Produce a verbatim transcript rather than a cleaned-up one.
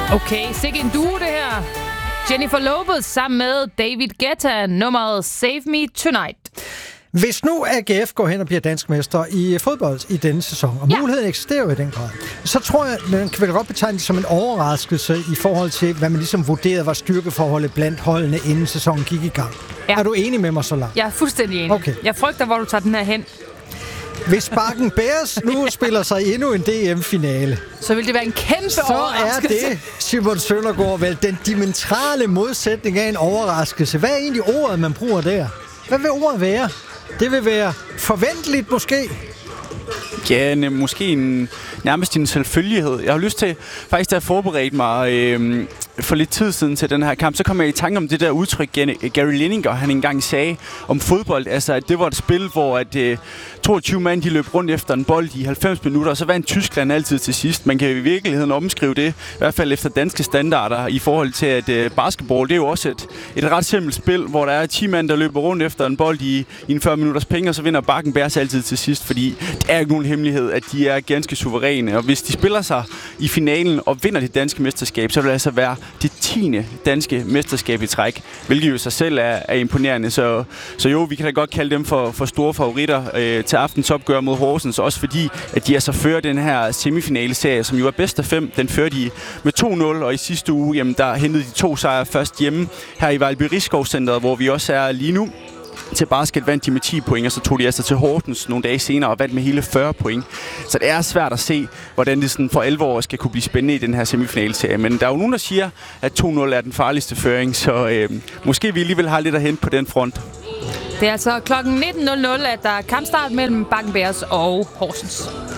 Okay, sikke en duo det her. Jennifer Lopez sammen med David Guetta, nummeret Save Me Tonight. Hvis nu A G F går hen og bliver dansk mester i fodbold i denne sæson, og ja. muligheden eksisterer jo i den grad, så tror jeg, man kan vel godt betegne det som en overraskelse i forhold til, hvad man ligesom vurderede var styrkeforholdet blandt holdene, inden sæsonen gik i gang. Ja. Er du enig med mig så langt? Jeg er fuldstændig enig. Okay. Jeg frygter, hvor du tager den her hen. Hvis Bakken Bears nu spiller sig endnu en D M-finale, så vil det være en kæmpe så overraskelse. Så er det, Simon Søndergaard, vel den dimensionale modsætning af en overraskelse. Hvad er egentlig ordet, man bruger der? Hvad vil ordet være? Det vil være forventeligt måske? Ja, ne, måske en, nærmest en selvfølgelighed. Jeg har lyst til faktisk at forberede mig øh, for lidt tid siden til den her kamp. Så kom jeg i tanke om det der udtryk, Gary Lineker, han engang sagde om fodbold. Altså, at det var et spil, hvor at, øh, toogtyve mand de løb rundt efter en bold i halvfems minutter, og så vandt Tyskland altid til sidst. Man kan i virkeligheden omskrive det, i hvert fald efter danske standarder, i forhold til, at øh, basketball, det er jo også et, et ret simpelt spil, hvor der er ti mand, der løber rundt efter en bold i, i en fyrre minutters penge, og så vinder Bakken Bears altid til sidst, fordi det er ikke nogen hemmelighed, at de er ganske suveræne. Og hvis de spiller sig i finalen og vinder det danske mesterskab, så vil det altså være det tiende danske mesterskab i træk, hvilket jo sig selv er, er imponerende. Så, så jo, vi kan da godt kalde dem for, for store favoritter øh, til aftens opgør mod Horsens, også fordi, at de altså fører den her semifinale-serie, som jo er bedst af fem. Den fører de med to nul, og i sidste uge, jamen, der hentede de to sejre først hjemme her i Vejlby Rigskovcentret, hvor vi også er lige nu. Til basket vandt de med ti point, og så tog de altså til Horsens nogle dage senere og vandt med hele fyrre point. Så det er svært at se, hvordan det sådan for alvor skal kunne blive spændende i den her semifinalserie. Men der er jo nogen, der siger, at to nul er den farligste føring, så øh, måske vi alligevel har lidt at hente på den front. Det er altså klokken nitten nul nul, at der er kampstart mellem Bakken Bears og Horsens.